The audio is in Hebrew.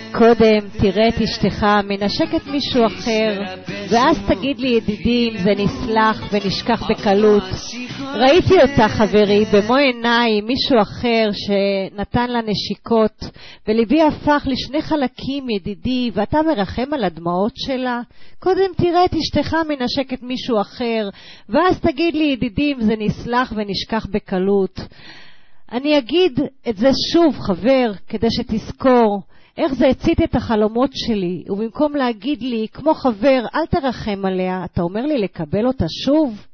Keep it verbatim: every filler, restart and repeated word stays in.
קודם תראה את אשתך מנשקת מישהו אחר, ואז תגיד לי ידידי אם זה נסלח ונשכח בקלות. ראיתי אותה חברי במו עיניי, מישהו אחר שנתן לה נשיקות, וליבי הפך לשני חלקים ידידי, ואתה מרחם על הדמעות שלה. קודם תראה את אשתך מנשקת מישהו אחר, ואז תגיד לי ידידי אם זה נסלח ונשכח בקלות. אני אגיד את זה שוב חבר, כדי שתזכור איך זה הצית את החלומות שלי, ובמקום להגיד לי כמו חבר אל תרחם עליה, אתה אומר לי לקבל אותה שוב?